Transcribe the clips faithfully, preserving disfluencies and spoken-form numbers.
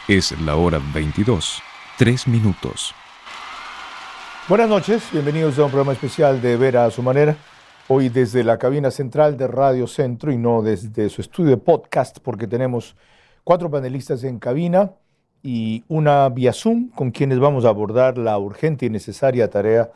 Es la hora veintidós, tres minutos. Buenas noches, bienvenidos a un programa especial de Ver a su manera. Hoy desde la cabina central de Radio Centro y no desde su estudio de podcast, porque tenemos cuatro panelistas en cabina y una vía Zoom con quienes vamos a abordar la urgente y necesaria tarea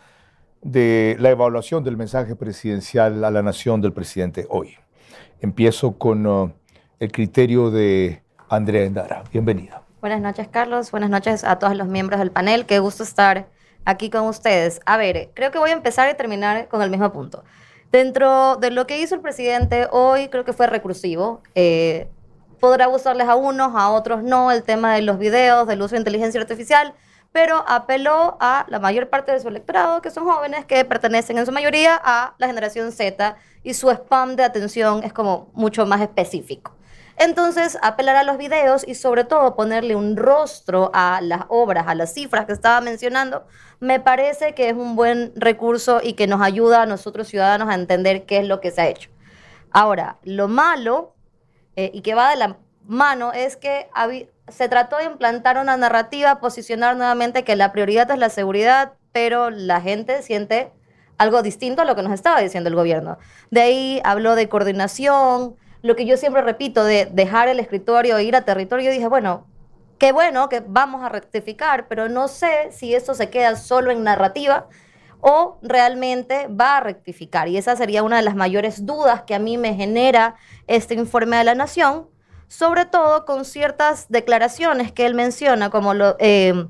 de la evaluación del mensaje presidencial a la nación del presidente hoy. Empiezo con uh, el criterio de Andrea Endara. Bienvenida. Buenas noches, Carlos. Buenas noches a todos los miembros del panel. Qué gusto estar aquí con ustedes. A ver, creo que voy a empezar y terminar con el mismo punto. Dentro de lo que hizo el presidente hoy, creo que fue recursivo. Eh, podrá gustarles a unos, a otros no, el tema de los videos, del uso de inteligencia artificial, pero apeló a la mayor parte de su electorado, que son jóvenes que pertenecen en su mayoría a la generación Z, y su spam de atención es como mucho más específico. Entonces, apelar a los videos y sobre todo ponerle un rostro a las obras, a las cifras que estaba mencionando, me parece que es un buen recurso y que nos ayuda a nosotros ciudadanos a entender qué es lo que se ha hecho. Ahora, lo malo, eh, y que va de la mano, es que se trató de implantar una narrativa, posicionar nuevamente que la prioridad es la seguridad, pero la gente siente algo distinto a lo que nos estaba diciendo el gobierno. De ahí habló de coordinación. Lo que yo siempre repito, de dejar el escritorio e ir a territorio, dije, bueno, qué bueno que vamos a rectificar, pero no sé si eso se queda solo en narrativa o realmente va a rectificar. Y esa sería una de las mayores dudas que a mí me genera este informe de la Nación, sobre todo con ciertas declaraciones que él menciona, como lo... Eh,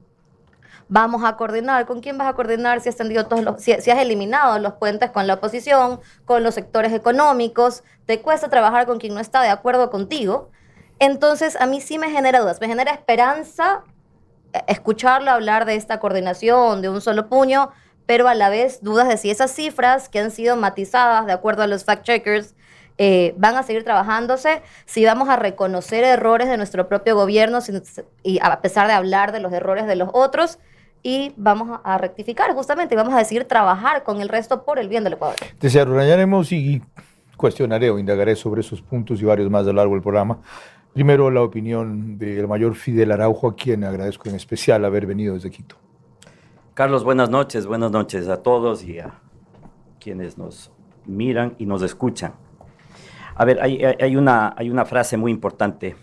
vamos a coordinar. ¿Con quién vas a coordinar si has tendido todos los, si, si has eliminado los puentes con la oposición, con los sectores económicos? Te cuesta trabajar con quien no está de acuerdo contigo. Entonces, a mí sí me genera dudas. Me genera esperanza escucharlo hablar de esta coordinación, de un solo puño, pero a la vez dudas de si esas cifras que han sido matizadas de acuerdo a los fact-checkers eh, van a seguir trabajándose, si vamos a reconocer errores de nuestro propio gobierno sin, y a pesar de hablar de los errores de los otros, y vamos a rectificar justamente, y vamos a decidir trabajar con el resto por el bien del Ecuador. Desarrollaremos y cuestionaré o indagaré sobre esos puntos y varios más a lo largo del programa. Primero, la opinión del mayor Fidel Araujo, a quien agradezco en especial haber venido desde Quito. Carlos, buenas noches, buenas noches a todos y a quienes nos miran y nos escuchan. A ver, hay, hay, una, hay una frase muy importante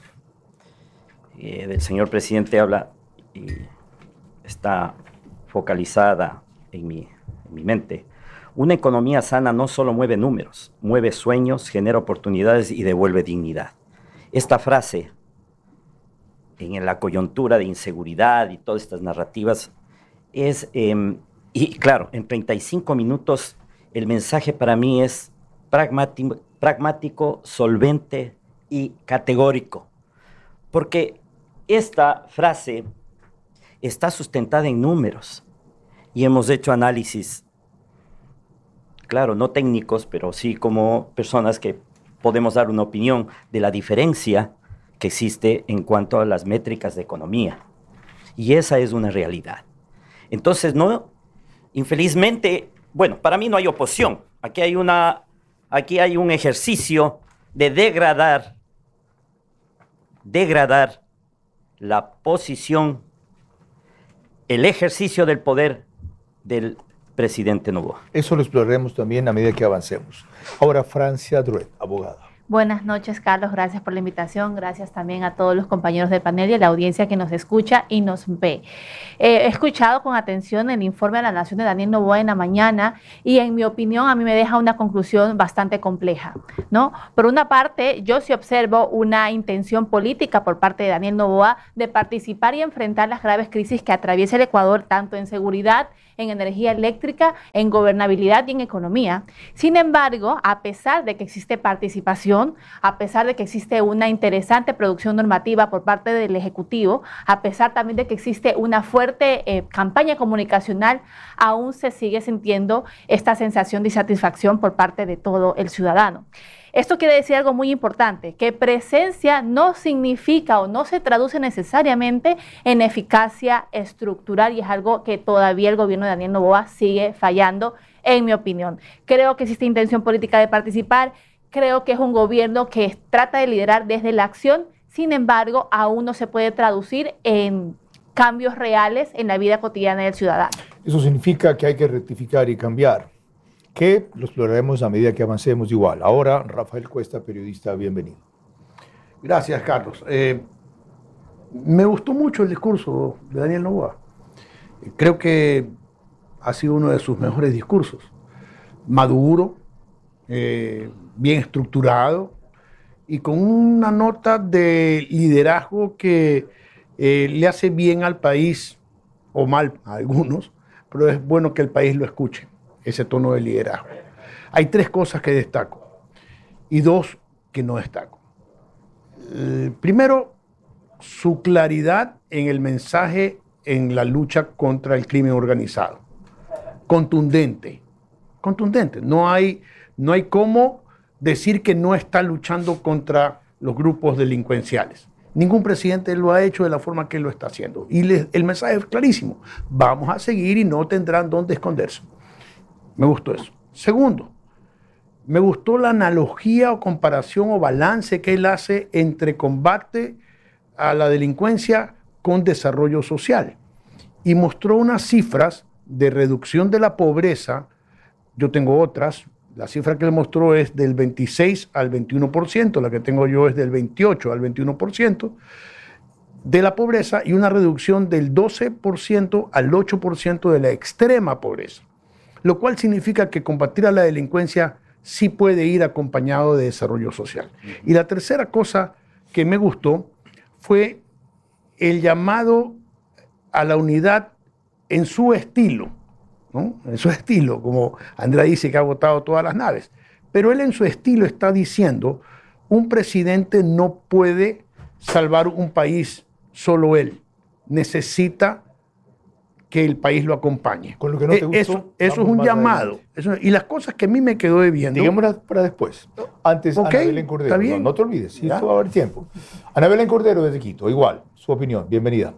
eh, del señor presidente, habla y está focalizada en mi, en mi mente. Una economía sana no solo mueve números, mueve sueños, genera oportunidades y devuelve dignidad. Esta frase, en la coyuntura de inseguridad y todas estas narrativas, es, eh, y claro, en treinta y cinco minutos el mensaje para mí es pragmático, pragmático, solvente y categórico. Porque esta frase está sustentada en números y hemos hecho análisis, claro, no técnicos, pero sí como personas que podemos dar una opinión de la diferencia que existe en cuanto a las métricas de economía. Y esa es una realidad. Entonces, no, infelizmente, bueno, para mí no hay oposición. Aquí hay, una, aquí hay un ejercicio de degradar, degradar la posición, el ejercicio del poder del presidente Noboa. Eso lo exploraremos también a medida que avancemos. Ahora, Francia Druet, abogada. Buenas noches, Carlos. Gracias por la invitación. Gracias también a todos los compañeros del panel y a la audiencia que nos escucha y nos ve. Eh, he escuchado con atención el informe de la Nación de Daniel Noboa en la mañana y, en mi opinión, a mí me deja una conclusión bastante compleja, ¿no? Por una parte, yo sí observo una intención política por parte de Daniel Noboa de participar y enfrentar las graves crisis que atraviesa el Ecuador, tanto en seguridad, en energía eléctrica, en gobernabilidad y en economía. Sin embargo, a pesar de que existe participación, a pesar de que existe una interesante producción normativa por parte del Ejecutivo, a pesar también de que existe una fuerte eh, campaña comunicacional, aún se sigue sintiendo esta sensación de insatisfacción por parte de todo el ciudadano. Esto quiere decir algo muy importante, que presencia no significa o no se traduce necesariamente en eficacia estructural, y es algo que todavía el gobierno de Daniel Noboa sigue fallando, en mi opinión. Creo que existe intención política de participar, creo que es un gobierno que trata de liderar desde la acción sin embargo, aún no se puede traducir en cambios reales en la vida cotidiana del ciudadano. Eso significa que hay que rectificar y cambiar, que lo exploraremos a medida que avancemos igual. Ahora, Rafael Cuesta, periodista, bienvenido. Gracias, Carlos. Eh, me gustó mucho el discurso de Daniel Noboa. Creo que ha sido uno de sus mejores discursos. Maduro, eh, bien estructurado y con una nota de liderazgo que eh, le hace bien al país, o mal a algunos, pero es bueno que el país lo escuche, ese tono de liderazgo. Hay tres cosas que destaco y dos que no destaco. Eh, primero, su claridad en el mensaje en la lucha contra el crimen organizado. Contundente, contundente. No hay, no hay cómo decir que no está luchando contra los grupos delincuenciales. Ningún presidente lo ha hecho de la forma que lo está haciendo. Y les, el mensaje es clarísimo. Vamos a seguir y no tendrán dónde esconderse. Me gustó eso. Segundo, me gustó la analogía o comparación o balance que él hace entre combate a la delincuencia con desarrollo social. Y mostró unas cifras de reducción de la pobreza. Yo tengo otras. La cifra que él mostró es del veintiséis al veintiuno por ciento, la que tengo yo es del veintiocho al veintiuno por ciento de la pobreza y una reducción del doce por ciento al ocho por ciento de la extrema pobreza, lo cual significa que combatir a la delincuencia sí puede ir acompañado de desarrollo social. Y la tercera cosa que me gustó fue el llamado a la unidad en su estilo, ¿no? En su estilo, como Andrea dice que ha votado todas las naves. Pero él en su estilo está diciendo, un presidente no puede salvar un país solo él. Necesita que el país lo acompañe. Con lo que no te gustó, eso, eso es un llamado. Eso, y las cosas que a mí me quedó debiendo. Digámoslas para después. Antes, okay, Ana Belén Cordero. está bien. No, no te olvides, si esto va a haber tiempo. Ana Belén Cordero desde Quito, igual, su opinión. Bienvenida.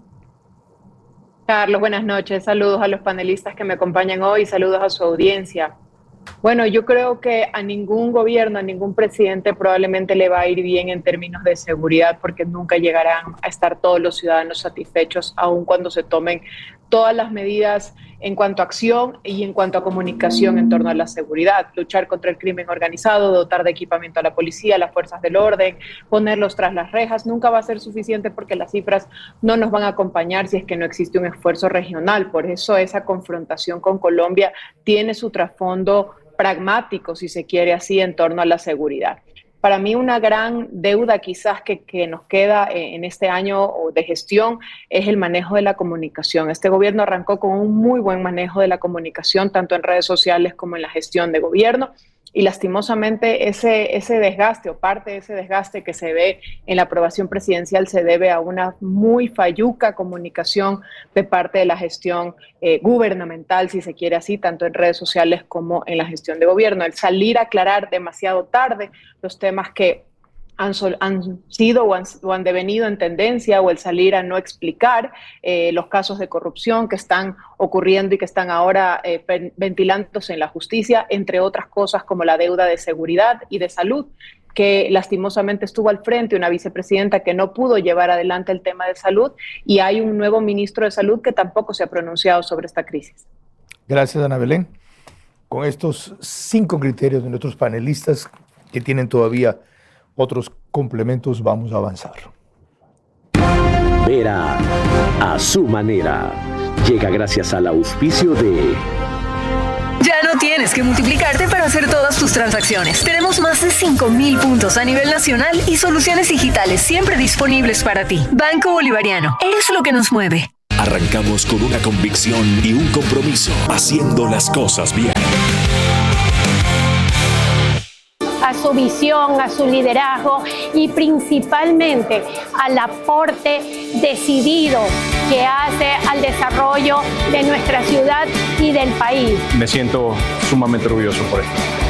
Carlos, buenas noches. Saludos a los panelistas que me acompañan hoy, saludos a su audiencia. Bueno, yo creo que a ningún gobierno, a ningún presidente probablemente le va a ir bien en términos de seguridad porque nunca llegarán a estar todos los ciudadanos satisfechos, aun cuando se tomen todas las medidas en cuanto a acción y en cuanto a comunicación en torno a la seguridad. Luchar contra el crimen organizado, dotar de equipamiento a la policía, a las fuerzas del orden, ponerlos tras las rejas, nunca va a ser suficiente porque las cifras no nos van a acompañar si es que no existe un esfuerzo regional. Por eso esa confrontación con Colombia tiene su trasfondo pragmático, si se quiere así, en torno a la seguridad. Para mí una gran deuda quizás que, que nos queda en este año de gestión es el manejo de la comunicación. Este gobierno arrancó con un muy buen manejo de la comunicación, tanto en redes sociales como en la gestión de gobierno. Y lastimosamente ese, ese desgaste o parte de ese desgaste que se ve en la aprobación presidencial se debe a una muy falluca comunicación de parte de la gestión eh, gubernamental, si se quiere así, tanto en redes sociales como en la gestión de gobierno. El salir a aclarar demasiado tarde los temas que Han, sol, han sido o han, o han devenido en tendencia, o el salir a no explicar eh, los casos de corrupción que están ocurriendo y que están ahora eh, ventilándose en la justicia, entre otras cosas como la deuda de seguridad y de salud, que lastimosamente estuvo al frente una vicepresidenta que no pudo llevar adelante el tema de salud, y hay un nuevo ministro de salud que tampoco se ha pronunciado sobre esta crisis. Gracias, Ana Belén. Con estos cinco criterios de nuestros panelistas que tienen todavía otros complementos, vamos a avanzar. Vera a su manera. Llega gracias al auspicio de... Ya no tienes que multiplicarte para hacer todas tus transacciones. Tenemos más de cinco mil puntos a nivel nacional y soluciones digitales siempre disponibles para ti. Banco Bolivariano, eres lo que nos mueve. Arrancamos con una convicción y un compromiso, haciendo las cosas bien. A su visión, a su liderazgo y principalmente al aporte decidido que hace al desarrollo de nuestra ciudad y del país. Me siento sumamente orgulloso por esto.